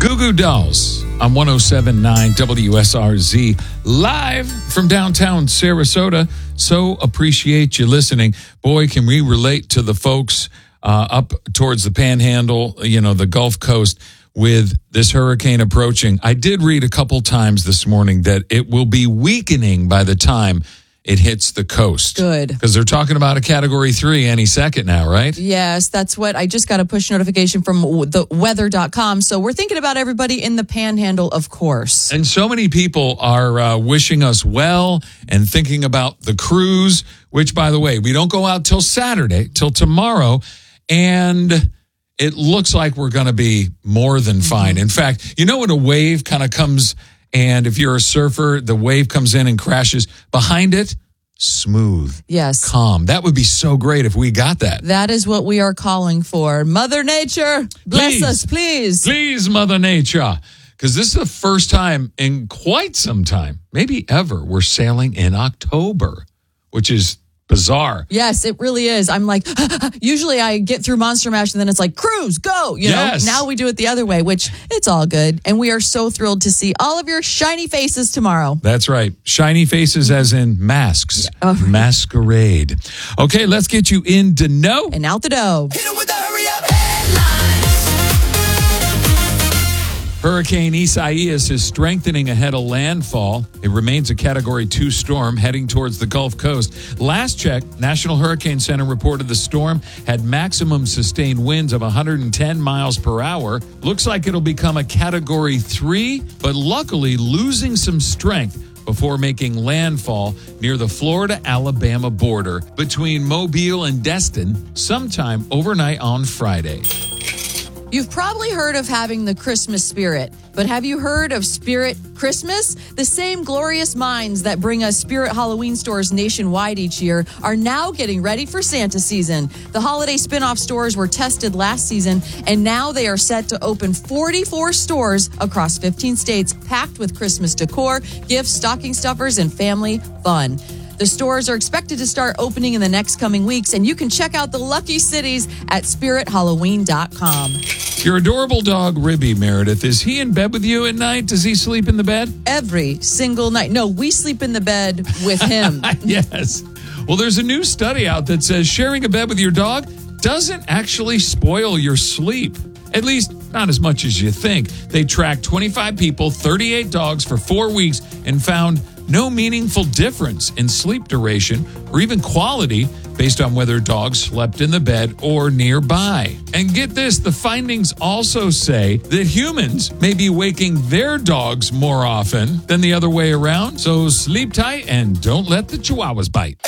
Goo Goo Dolls on 107.9 WSRZ, live from downtown Sarasota. So appreciate you listening. Boy, can we relate to the folks up towards the Panhandle, the Gulf Coast, with this hurricane approaching. I did read a couple times this morning that it will be weakening by the time it hits the coast. Good. Because they're talking about a Category 3 any second now, right? Yes, that's what I just got a push notification from the weather.com. So we're thinking about everybody in the Panhandle, of course. And so many people are wishing us well and thinking about the cruise, which, by the way, we don't go out till Saturday, till tomorrow. And it looks like we're going to be more than fine. In fact, when a wave kind of comes, and if you're a surfer, the wave comes in and crashes behind it, smooth. Yes. Calm. That would be so great if we got that. That is what we are calling for. Mother Nature, bless us, please. Please, Mother Nature. Because this is the first time in quite some time, maybe ever, we're sailing in October, which is bizarre. Yes, it really is. I'm like, usually I get through Monster Mash and then it's like, cruise, go. Yes. Now we do it the other way, which it's all good. And we are so thrilled to see all of your shiny faces tomorrow. That's right. Shiny faces as in masks. Masquerade. Okay, let's get you in to know. And out the dough. Hit 'em with the hurry up headlines. Hurricane Isaias is strengthening ahead of landfall. It remains a Category 2 storm heading towards the Gulf Coast. Last check, National Hurricane Center reported the storm had maximum sustained winds of 110 miles per hour. Looks like it'll become a Category 3, but luckily losing some strength before making landfall near the Florida-Alabama border between Mobile and Destin sometime overnight on Friday. You've probably heard of having the Christmas spirit, but have you heard of Spirit Christmas? The same glorious minds that bring us Spirit Halloween stores nationwide each year are now getting ready for Santa season. The holiday spin-off stores were tested last season, and now they are set to open 44 stores across 15 states, packed with Christmas decor, gifts, stocking stuffers, and family fun. The stores are expected to start opening in the next coming weeks, and you can check out the lucky cities at SpiritHalloween.com. Your adorable dog, Ribby, Meredith, is he in bed with you at night? Does he sleep in the bed? Every single night. No, we sleep in the bed with him. Yes. Well, there's a new study out that says sharing a bed with your dog doesn't actually spoil your sleep. At least, not as much as you think. They tracked 25 people, 38 dogs for 4 weeks, and found no meaningful difference in sleep duration or even quality based on whether dogs slept in the bed or nearby. And get this, the findings also say that humans may be waking their dogs more often than the other way around. So sleep tight and don't let the chihuahuas bite.